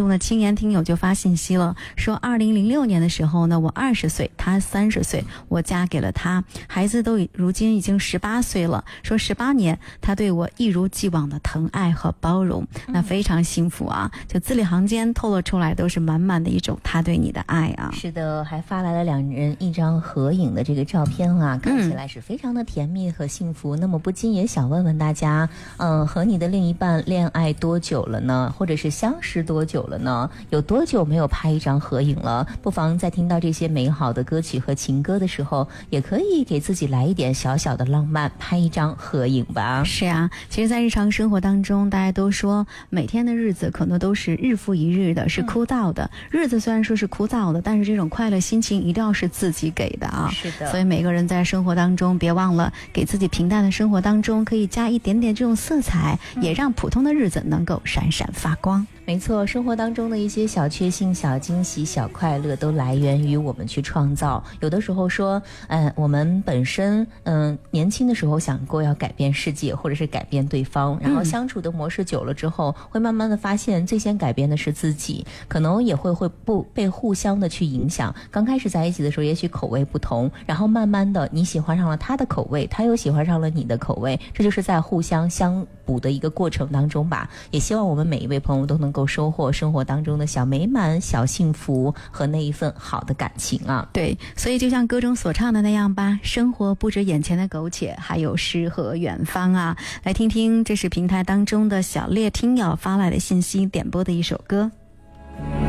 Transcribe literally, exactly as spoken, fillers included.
中的青年听友就发信息了，说二零零六年的时候呢，我二十岁，他三十岁，我嫁给了他，孩子都如今已经十八岁了，说十八年他对我一如既往的疼爱和包容，那非常幸福啊，就字里行间透露出来都是满满的一种他对你的爱啊。 是的，还发来了两人一张合影的这个照片啊，看起来是非常的甜蜜和幸福。嗯、那么不禁也想问问大家，嗯，和你的另一半恋爱多久了呢？或者是相识多久了呢？有多久没有拍一张合影了？不妨在听到这些美好的歌曲和情歌的时候，也可以给自己来一点小小的浪漫，拍一张合影吧。 是啊，其实在日常生活当中，大家都说每天的日子可能都是日复一日的，是枯燥的、嗯、日子虽然说是枯燥的，但是这种快乐心情一定要是自己给的啊。 是的， 所以每个人在生活当中别忘了给自己平淡的生活当中可以加一点点这种色彩、嗯、也让普通的日子能够闪闪发光。 没错，生活当中的一些小确幸、小惊喜、小快乐都来源于我们去创造。有的时候说嗯、呃，我们本身嗯、呃、年轻的时候想过要改变世界或者是改变对方，然后相处的模式久了之后、嗯、会慢慢的发现最先改变的是自己，可能也会会不被互相的去影响。刚开始在一起的时候也许口味不同，然后慢慢的你喜欢上了他的口味，他又喜欢上了你的口味，这就是在互相相补的一个过程当中吧。也希望我们每一位朋友都能够收获生活当中的小美满、小幸福和那一份好的感情啊。 对，所以就像歌中所唱的那样吧，生活不止眼前的苟且，还有诗和远方啊。来听听这是平台当中的小烈听友发来的信息点播的一首歌。